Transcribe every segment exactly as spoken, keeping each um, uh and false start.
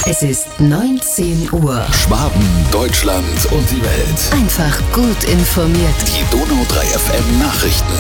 Es ist neunzehn Uhr. Schwaben, Deutschland und die Welt. Einfach gut informiert. Die Donau drei F M Nachrichten.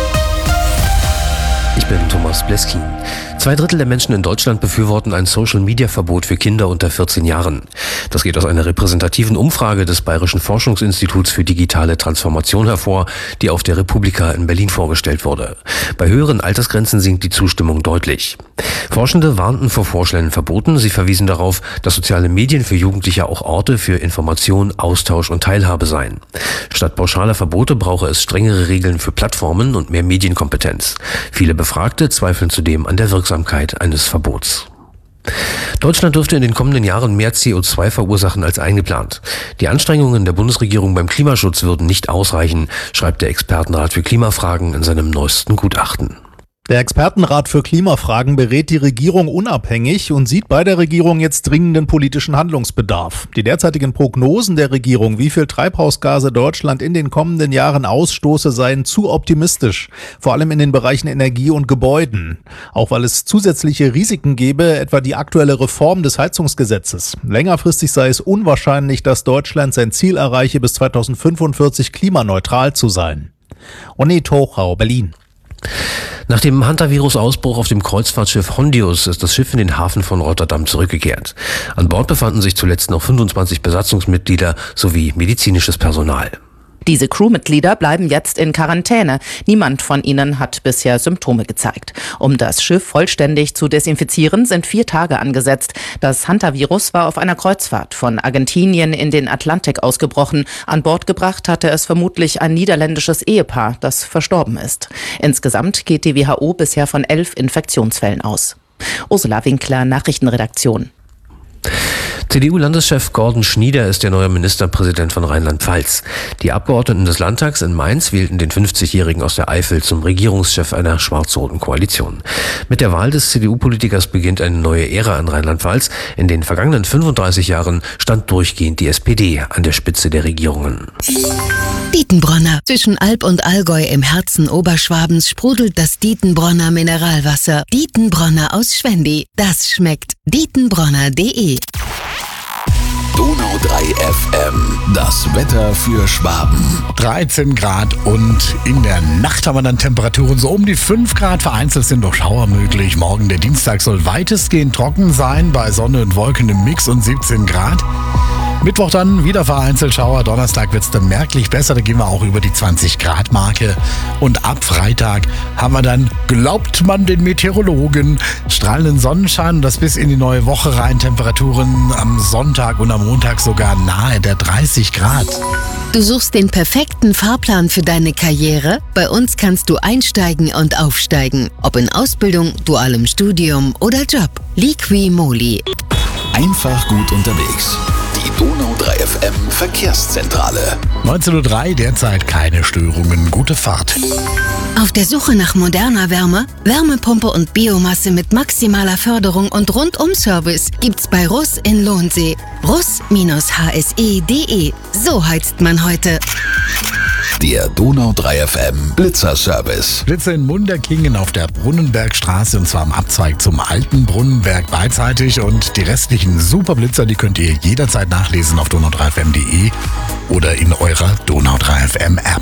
Ich bin Thomas Bleskin. Zwei Drittel der Menschen in Deutschland befürworten ein Social-Media-Verbot für Kinder unter vierzehn Jahren. Das geht aus einer repräsentativen Umfrage des Bayerischen Forschungsinstituts für digitale Transformation hervor, die auf der Republika in Berlin vorgestellt wurde. Bei höheren Altersgrenzen sinkt die Zustimmung deutlich. Forschende warnten vor vorschnellen Verboten. Sie verwiesen darauf, dass soziale Medien für Jugendliche auch Orte für Information, Austausch und Teilhabe seien. Statt pauschaler Verbote brauche es strengere Regeln für Plattformen und mehr Medienkompetenz. Viele Befragte zweifeln zudem an der Wirksamkeit eines Verbots. Deutschland dürfte in den kommenden Jahren mehr C O zwei verursachen als eingeplant. Die Anstrengungen der Bundesregierung beim Klimaschutz würden nicht ausreichen, schreibt der Expertenrat für Klimafragen in seinem neuesten Gutachten. Der Expertenrat für Klimafragen berät die Regierung unabhängig und sieht bei der Regierung jetzt dringenden politischen Handlungsbedarf. Die derzeitigen Prognosen der Regierung, wie viel Treibhausgase Deutschland in den kommenden Jahren ausstoße, seien zu optimistisch, vor allem in den Bereichen Energie und Gebäuden. Auch weil es zusätzliche Risiken gäbe, etwa die aktuelle Reform des Heizungsgesetzes. Längerfristig sei es unwahrscheinlich, dass Deutschland sein Ziel erreiche, bis zweitausendfünfundvierzig klimaneutral zu sein. Onne Tochau, Berlin. Nach dem Hantavirus-Ausbruch auf dem Kreuzfahrtschiff Hondius ist das Schiff in den Hafen von Rotterdam zurückgekehrt. An Bord befanden sich zuletzt noch fünfundzwanzig Besatzungsmitglieder sowie medizinisches Personal. Diese Crewmitglieder bleiben jetzt in Quarantäne. Niemand von ihnen hat bisher Symptome gezeigt. Um das Schiff vollständig zu desinfizieren, sind vier Tage angesetzt. Das Hantavirus war auf einer Kreuzfahrt von Argentinien in den Atlantik ausgebrochen. An Bord gebracht hatte es vermutlich ein niederländisches Ehepaar, das verstorben ist. Insgesamt geht die W H O bisher von elf Infektionsfällen aus. Ursula Winkler, Nachrichtenredaktion. C D U-Landeschef Gordon Schnieder ist der neue Ministerpräsident von Rheinland-Pfalz. Die Abgeordneten des Landtags in Mainz wählten den fünfzigjährigen aus der Eifel zum Regierungschef einer schwarz-roten Koalition. Mit der Wahl des C D U-Politikers beginnt eine neue Ära in Rheinland-Pfalz. In den vergangenen fünfunddreißig Jahren stand durchgehend die S P D an der Spitze der Regierungen. Dietenbronner. Zwischen Alb und Allgäu im Herzen Oberschwabens sprudelt das Dietenbronner Mineralwasser. Dietenbronner aus Schwendi. Das schmeckt. Dietenbronner punkt de. Donau drei F M. Das Wetter für Schwaben. dreizehn Grad und in der Nacht haben wir dann Temperaturen so um die fünf Grad. Vereinzelt sind noch Schauer möglich. Morgen, der Dienstag, soll weitestgehend trocken sein, bei Sonne und Wolken im Mix und siebzehn Grad. Mittwoch dann wieder vereinzelt Schauer. Donnerstag wird es dann merklich besser. Da gehen wir auch über die zwanzig Grad Marke. Und ab Freitag haben wir dann, glaubt man den Meteorologen, strahlenden Sonnenschein und das bis in die neue Woche rein. Temperaturen am Sonntag und am Montag sogar nahe der dreißig Grad. Du suchst den perfekten Fahrplan für deine Karriere? Bei uns kannst du einsteigen und aufsteigen. Ob in Ausbildung, dualem Studium oder Job. Liqui-Moly. Einfach gut unterwegs. Die Donau drei F M Verkehrszentrale. neunzehn Uhr drei, derzeit keine Störungen. Gute Fahrt. Auf der Suche nach moderner Wärme, Wärmepumpe und Biomasse mit maximaler Förderung und Rundum-Service gibt's bei Russ in Lohnsee. russ H S E punkt de. So heizt man heute. Der Donau drei F M Blitzerservice. Blitze in Munderkingen auf der Brunnenbergstraße und zwar am Abzweig zum alten Brunnenberg beidseitig. Und die restlichen Superblitzer, die könnt ihr jederzeit nachlesen auf donau drei f m punkt de oder in eurer Donau drei F M App.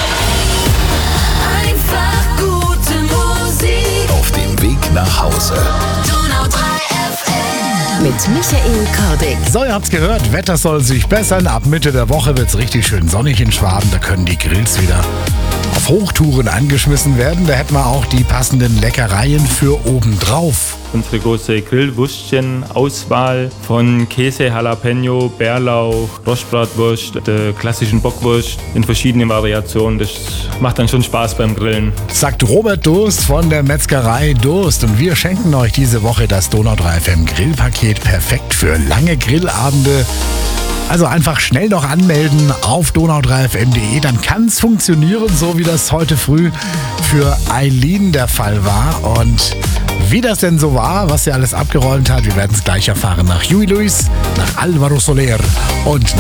Einfach gute Musik. Auf dem Weg nach Hause. Donau drei F M. Mit Michael Kordick. So, ihr habt's gehört, Wetter soll sich bessern. Ab Mitte der Woche wird's richtig schön sonnig in Schwaben. Da können die Grills wieder auf Hochtouren angeschmissen werden. Da hätten wir auch die passenden Leckereien für obendrauf. Unsere große Grillwürstchen-Auswahl von Käse, Jalapeno, Bärlauch, Rostbratwurst, der klassischen Bockwurst in verschiedenen Variationen. Das macht dann schon Spaß beim Grillen. Sagt Robert Durst von der Metzgerei Durst. Und wir schenken euch diese Woche das Donau drei F M Grillpaket. Perfekt für lange Grillabende. Also einfach schnell noch anmelden auf donau drei f m punkt de, dann kann es funktionieren, so wie das heute früh für Eileen der Fall war. Und wie das denn so war, was sie alles abgeräumt hat, wir werden es gleich erfahren nach Huey Lewis, nach Alvaro Soler und